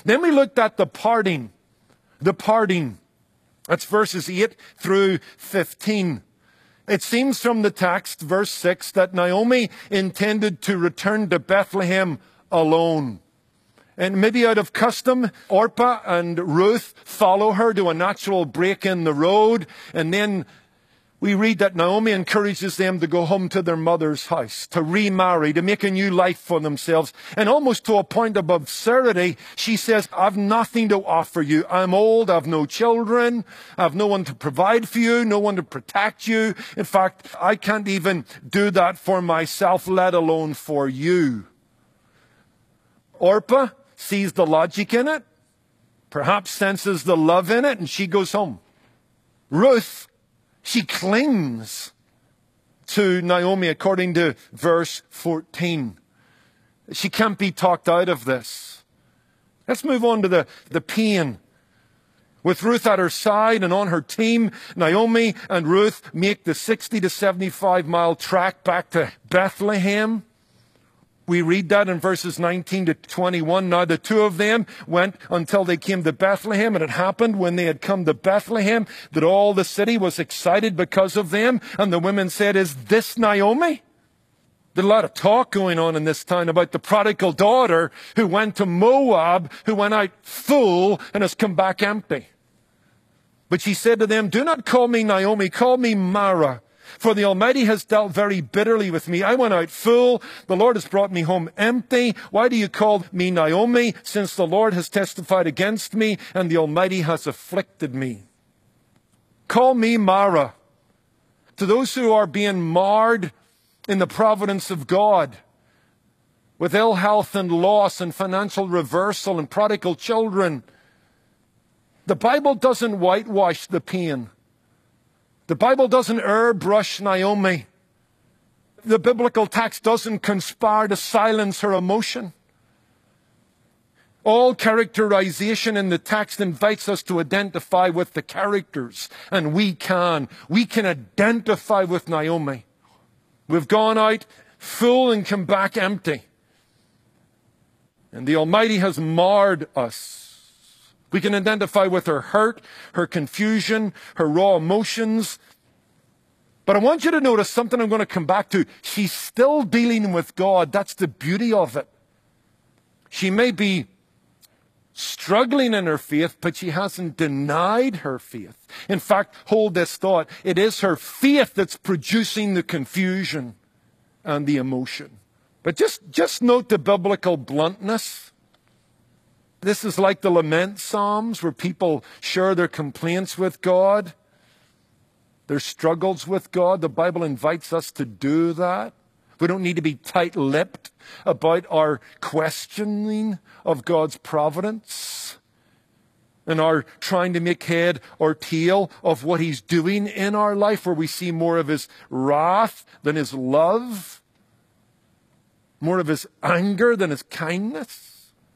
Then we looked at the parting. The parting. That's verses 8 through 15. It seems from the text, verse 6, that Naomi intended to return to Bethlehem alone. And maybe out of custom, Orpah and Ruth follow her to a natural break in the road. And then we read that Naomi encourages them to go home to their mother's house, to remarry, to make a new life for themselves. And almost to a point of absurdity, she says, I've nothing to offer you. I'm old, I've no children, I've no one to provide for you, no one to protect you. In fact, I can't even do that for myself, let alone for you. Orpah sees the logic in it, perhaps senses the love in it, and she goes home. Ruth, she clings to Naomi according to verse 14. She can't be talked out of this. Let's move on to the pain. With Ruth at her side and on her team, Naomi and Ruth make the 60 to 75 mile trek back to Bethlehem. We read that in verses 19 to 21. Now the two of them went until they came to Bethlehem, and it happened when they had come to Bethlehem that all the city was excited because of them. And the women said, is this Naomi? There's a lot of talk going on in this town about the prodigal daughter who went to Moab, who went out full and has come back empty. But she said to them, do not call me Naomi, call me Mara. For the Almighty has dealt very bitterly with me. I went out full. The Lord has brought me home empty. Why do you call me Naomi, since the Lord has testified against me and the Almighty has afflicted me? Call me Mara. To those who are being marred in the providence of God, with ill health and loss and financial reversal and prodigal children, the Bible doesn't whitewash the pain. The Bible doesn't airbrush Naomi. The biblical text doesn't conspire to silence her emotion. All characterization in the text invites us to identify with the characters, and we can. We can identify with Naomi. We've gone out full and come back empty. And the Almighty has marred us. We can identify with her hurt, her confusion, her raw emotions. But I want you to notice something I'm going to come back to. She's still dealing with God. That's the beauty of it. She may be struggling in her faith, but she hasn't denied her faith. In fact, hold this thought. It is her faith that's producing the confusion and the emotion. But just note the biblical bluntness. This is like the lament psalms where people share their complaints with God, their struggles with God. The Bible invites us to do that. We don't need to be tight-lipped about our questioning of God's providence and our trying to make head or tail of what He's doing in our life, where we see more of His wrath than His love, more of His anger than His kindness.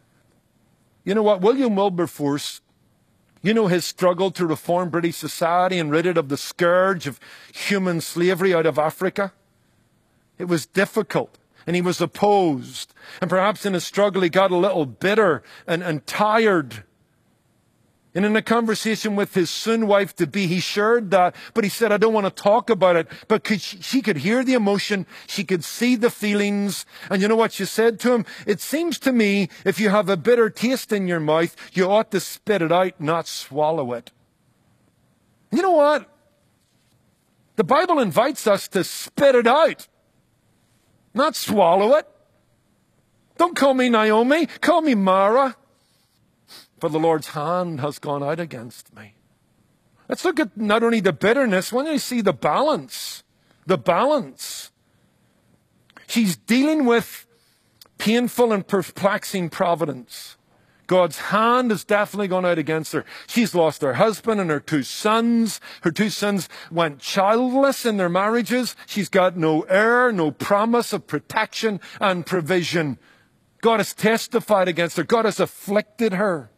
You know what? William Wilberforce, you know his struggle to reform British society and rid it of the scourge of human slavery out of Africa? It was difficult, and he was opposed. And perhaps in his struggle he got a little bitter and tired. And in a conversation with his soon wife-to-be, he shared that, but he said, I don't want to talk about it. But she could hear the emotion, she could see the feelings. And you know what she said to him? It seems to me, if you have a bitter taste in your mouth, you ought to spit it out, not swallow it. You know what? The Bible invites us to spit it out, not swallow it. Don't call me Naomi, call me Mara. For the Lord's hand has gone out against me. Let's look at not only the bitterness, when you see the balance. The balance. She's dealing with painful and perplexing providence. God's hand has definitely gone out against her. She's lost her husband and her two sons. Her two sons went childless in their marriages. She's got no heir, no promise of protection and provision. God has testified against her. God has afflicted her.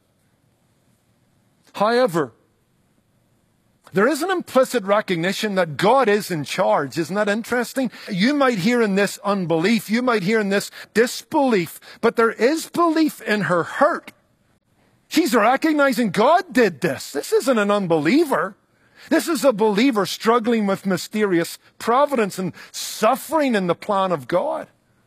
However, there is an implicit recognition that God is in charge. Isn't that interesting? You might hear in this unbelief, you might hear in this disbelief, but there is belief in her hurt. She's recognizing God did this. This isn't an unbeliever. This is a believer struggling with mysterious providence and suffering in the plan of God.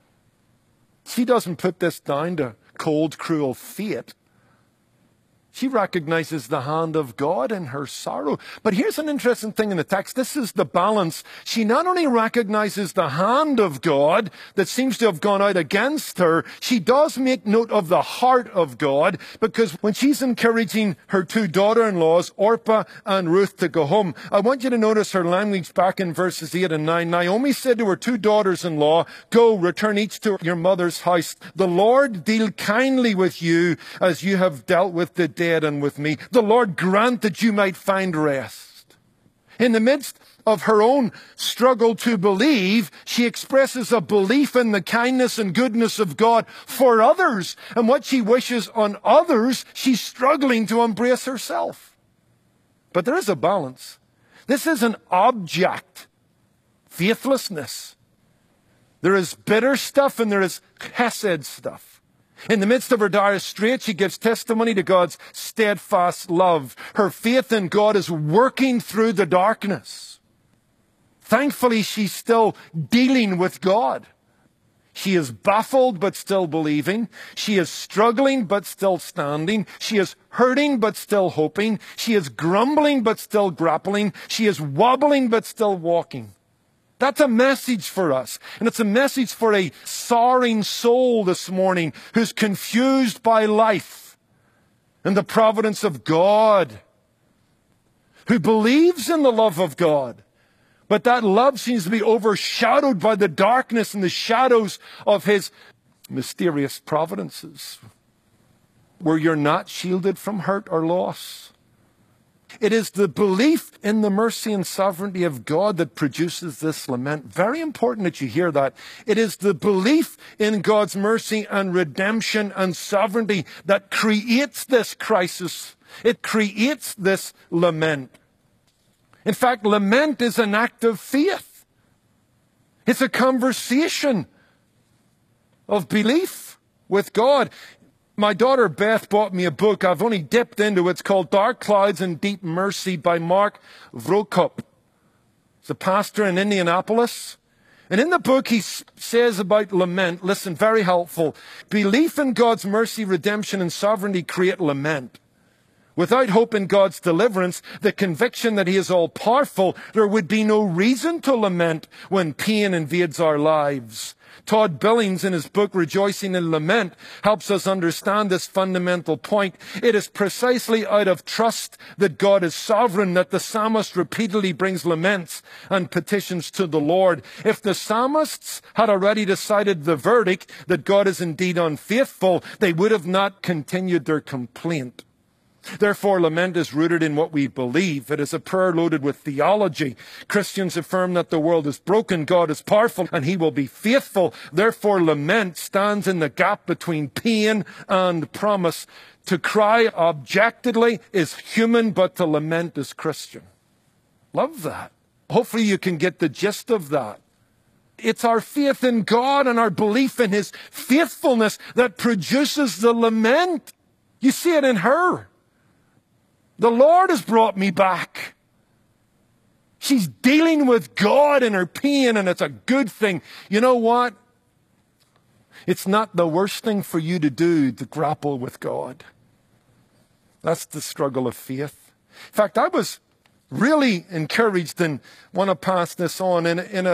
She doesn't put this down to cold, cruel fate. She recognizes the hand of God in her sorrow. But here's an interesting thing in the text. This is the balance. She not only recognizes the hand of God that seems to have gone out against her, she does make note of the heart of God, because when she's encouraging her two daughter-in-laws, Orpah and Ruth, to go home, I want you to notice her language back in verses 8 and 9. Naomi said to her two daughters-in-law, "Go, return each to your mother's house. The Lord deal kindly with you as you have dealt with the dead and with me. The Lord grant that you might find rest." In the midst of her own struggle to believe, she expresses a belief in the kindness and goodness of God for others. And what she wishes on others, she's struggling to embrace herself. But there is a balance. This is an object faithlessness. There is bitter stuff and there is chesed stuff. In the midst of her direst strait, she gives testimony to God's steadfast love. Her faith in God is working through the darkness. Thankfully, she's still dealing with God. She is baffled but still believing. She is struggling but still standing. She is hurting but still hoping. She is grumbling but still grappling. She is wobbling but still walking. That's a message for us. And it's a message for a sorrowing soul this morning who's confused by life and the providence of God, who believes in the love of God. But that love seems to be overshadowed by the darkness and the shadows of his mysterious providences, where you're not shielded from hurt or loss. It is the belief in the mercy and sovereignty of God that produces this lament. Very important that you hear that. It is the belief in God's mercy and redemption and sovereignty that creates this crisis. It creates this lament. In fact, lament is an act of faith. It's a conversation of belief with God. My daughter Beth bought me a book. I've only dipped into it. It's called Dark Clouds and Deep Mercy by Mark Vrocup. He's a pastor in Indianapolis. And in the book he says about lament, listen, very helpful. Belief in God's mercy, redemption, and sovereignty create lament. Without hope in God's deliverance, the conviction that he is all-powerful, there would be no reason to lament when pain invades our lives. Todd Billings, in his book Rejoicing in Lament, helps us understand this fundamental point. It is precisely out of trust that God is sovereign that the psalmist repeatedly brings laments and petitions to the Lord. If the psalmists had already decided the verdict that God is indeed unfaithful, they would have not continued their complaint. Therefore, lament is rooted in what we believe. It is a prayer loaded with theology. Christians affirm that the world is broken, God is powerful, and he will be faithful. Therefore, lament stands in the gap between pain and promise. To cry objectively is human, but to lament is Christian. Love that. Hopefully you can get the gist of that. It's our faith in God and our belief in his faithfulness that produces the lament. You see it in her. The Lord has brought me back. She's dealing with God in her pain, and it's a good thing. You know what? It's not the worst thing for you to do to grapple with God. That's the struggle of faith. In fact, I was really encouraged and want to pass this on in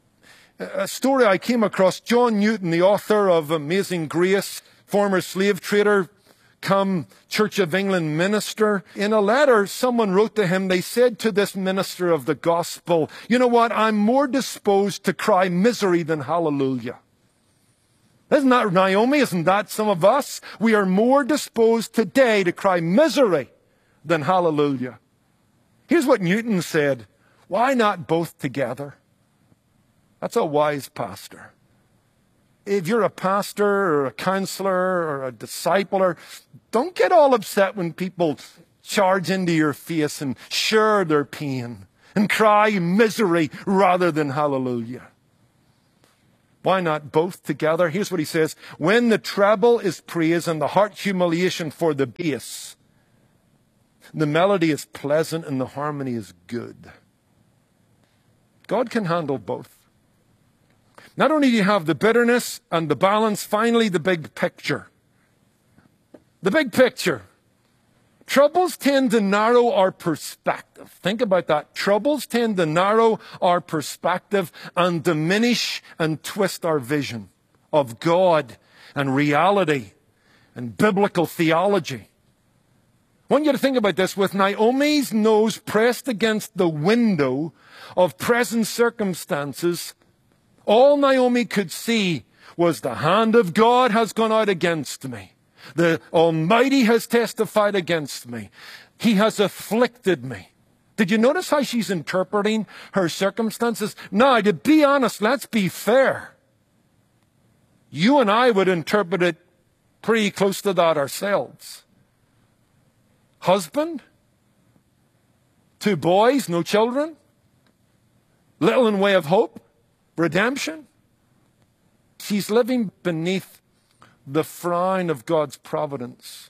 a story I came across. John Newton, the author of Amazing Grace, former slave trader, come Church of England minister. In a letter someone wrote to him, they said to this minister of the gospel, you know what, I'm more disposed to cry misery than hallelujah. Isn't that Naomi? Isn't that some of us? We are more disposed today to cry misery than hallelujah. Here's what Newton said, why not both together? That's a wise pastor. If you're a pastor or a counselor or a discipler, don't get all upset when people charge into your face and share their pain and cry misery rather than hallelujah. Why not both together? Here's what he says. When the treble is praise and the heart humiliation for the bass, the melody is pleasant and the harmony is good. God can handle both. Not only do you have the bitterness and the balance, finally the big picture. The big picture. Troubles tend to narrow our perspective. Think about that. Troubles tend to narrow our perspective and diminish and twist our vision of God and reality and biblical theology. I want you to think about this. With Naomi's nose pressed against the window of present circumstances, all Naomi could see was the hand of God has gone out against me. The Almighty has testified against me. He has afflicted me. Did you notice how she's interpreting her circumstances? Now, to be honest, let's be fair. You and I would interpret it pretty close to that ourselves. Husband, 2 boys, no children, little in way of hope, redemption. She's living beneath the frown of God's providence.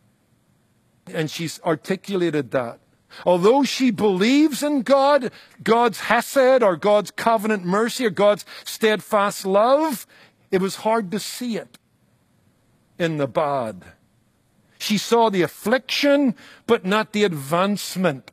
And she's articulated that. Although she believes in God, God's hesed or God's covenant mercy or God's steadfast love, it was hard to see it in the bad. She saw the affliction, but not the advancement.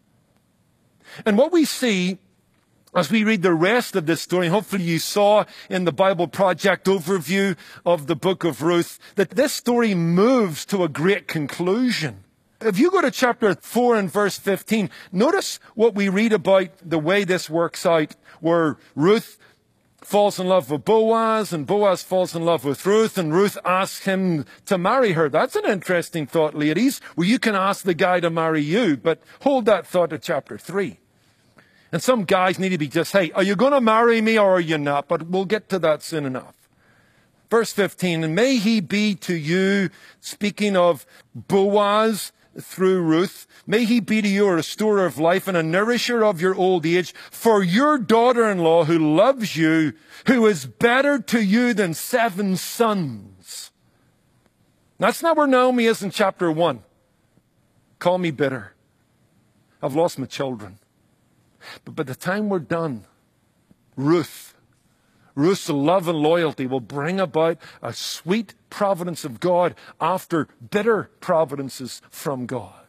And what we see as we read the rest of this story, hopefully you saw in the Bible Project overview of the book of Ruth, that this story moves to a great conclusion. If you go to chapter 4 and verse 15, notice what we read about the way this works out, where Ruth falls in love with Boaz, and Boaz falls in love with Ruth, and Ruth asks him to marry her. That's an interesting thought, ladies. Well, you can ask the guy to marry you, but hold that thought to chapter 3. And some guys need to be just, hey, are you going to marry me or are you not? But we'll get to that soon enough. Verse 15, and may he be to you, speaking of Boaz through Ruth, may he be to you a restorer of life and a nourisher of your old age, for your daughter-in-law who loves you, who is better to you than 7 sons. That's not where Naomi is in chapter 1. Call me bitter. I've lost my children. But by the time we're done, Ruth's love and loyalty will bring about a sweet providence of God after bitter providences from God.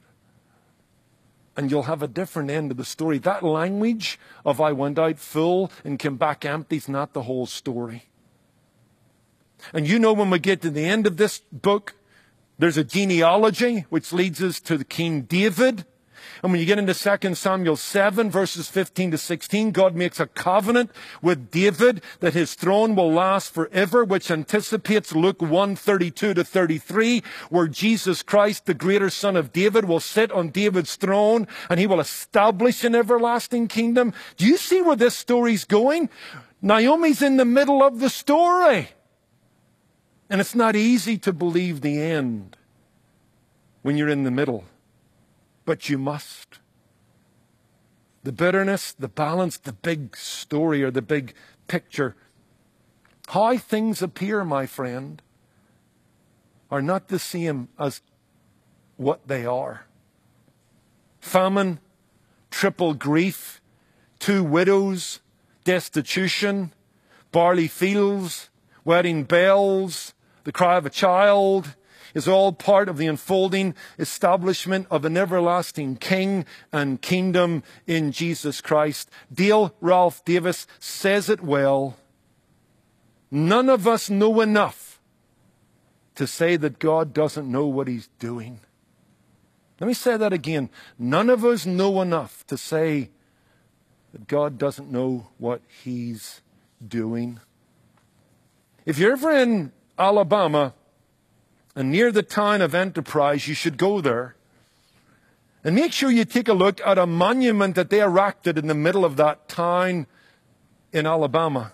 And you'll have a different end of the story. That language of I went out full and came back empty is not the whole story. And you know, when we get to the end of this book, there's a genealogy which leads us to the King David. And when you get into 2 Samuel 7, verses 15 to 16, God makes a covenant with David that his throne will last forever, which anticipates Luke 1, 32 to 33, where Jesus Christ, the greater Son of David, will sit on David's throne and he will establish an everlasting kingdom. Do you see where this story's going? Naomi's in the middle of the story. And it's not easy to believe the end when you're in the middle. But you must. The bitterness, the balance, the big story or the big picture. How things appear, my friend, are not the same as what they are. Famine, triple grief, 2 widows, destitution, barley fields, wedding bells, the cry of a child, is all part of the unfolding establishment of an everlasting king and kingdom in Jesus Christ. Dale Ralph Davis says it well. None of us know enough to say that God doesn't know what he's doing. Let me say that again. None of us know enough to say that God doesn't know what he's doing. If you're ever in Alabama, and near the town of Enterprise, you should go there. And make sure you take a look at a monument that they erected in the middle of that town in Alabama.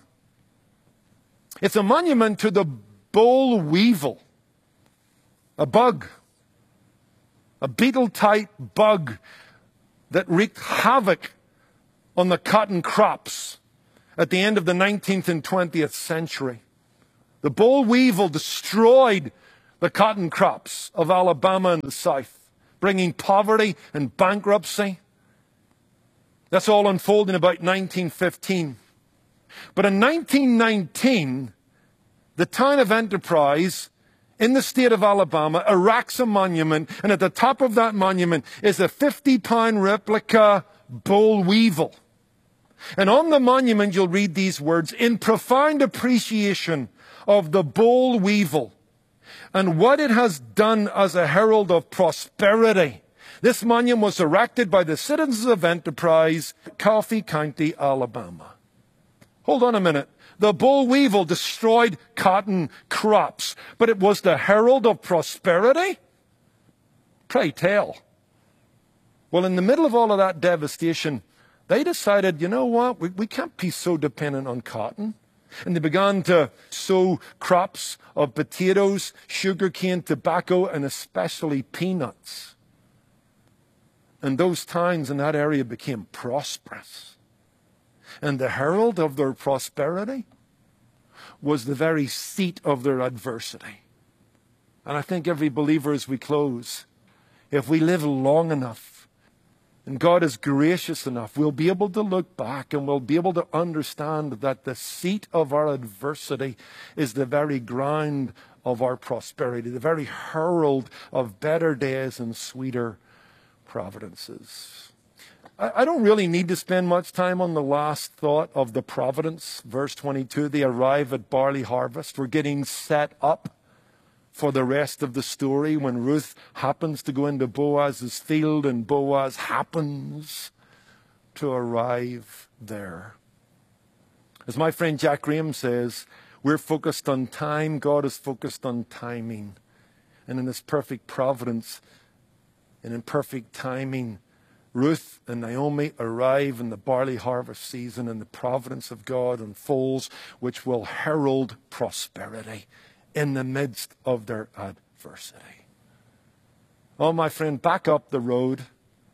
It's a monument to the boll weevil, a bug, a beetle-type bug that wreaked havoc on the cotton crops at the end of the 19th and 20th century. The boll weevil destroyed the cotton crops of Alabama and the South, bringing poverty and bankruptcy. That's all unfolding about 1915. But in 1919, the town of Enterprise in the state of Alabama erects a monument, and at the top of that monument is a 50-pound replica boll weevil. And on the monument you'll read these words, "In profound appreciation of the boll weevil and what it has done as a herald of prosperity, this monument was erected by the citizens of Enterprise, Coffee County, Alabama." Hold on a minute. The boll weevil destroyed cotton crops, but it was the herald of prosperity? Pray tell. Well, in the middle of all of that devastation, they decided, you know what, we can't be so dependent on cotton. And they began to sow crops of potatoes, sugarcane, tobacco, and especially peanuts. And those towns in that area became prosperous. And the herald of their prosperity was the very seat of their adversity. And I think every believer, as we close, if we live long enough and God is gracious enough, we'll be able to look back and we'll be able to understand that the seat of our adversity is the very ground of our prosperity, the very herald of better days and sweeter providences. I don't really need to spend much time on the last thought of the providence. Verse 22, they arrive at barley harvest. We're getting set up for the rest of the story when Ruth happens to go into Boaz's field and Boaz happens to arrive there. As my friend Jack Graham says, we're focused on time. God is focused on timing. And in His perfect providence and in perfect timing, Ruth and Naomi arrive in the barley harvest season, and the providence of God unfolds, which will herald prosperity in the midst of their adversity. Oh, my friend, back up the road.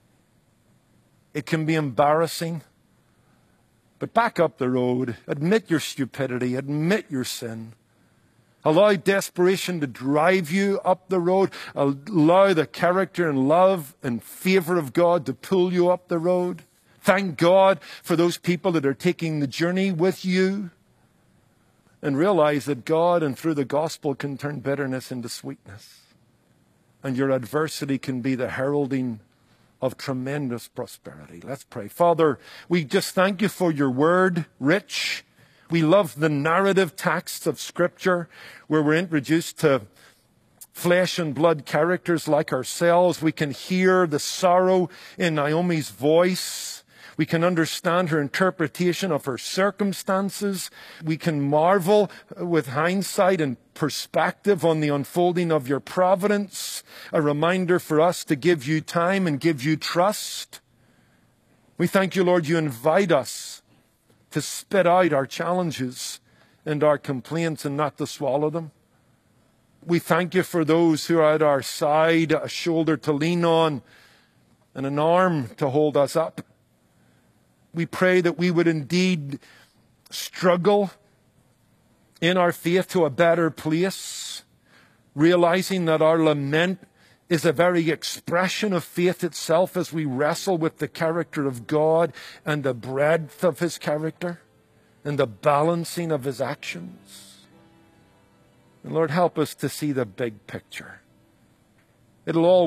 It can be embarrassing, but back up the road. Admit your stupidity. Admit your sin. Allow desperation to drive you up the road. Allow the character and love and favor of God to pull you up the road. Thank God for those people that are taking the journey with you. And realize that God and through the gospel can turn bitterness into sweetness. And your adversity can be the heralding of tremendous prosperity. Let's pray. Father, we just thank you for your word, rich. We love the narrative texts of Scripture where we're introduced to flesh and blood characters like ourselves. We can hear the sorrow in Naomi's voice. We can understand her interpretation of her circumstances. We can marvel with hindsight and perspective on the unfolding of your providence. A reminder for us to give you time and give you trust. We thank you, Lord, you invite us to spit out our challenges and our complaints and not to swallow them. We thank you for those who are at our side, a shoulder to lean on and an arm to hold us up. We pray that we would indeed struggle in our faith to a better place, realizing that our lament is a very expression of faith itself as we wrestle with the character of God and the breadth of His character and the balancing of His actions. And Lord, help us to see the big picture. It'll all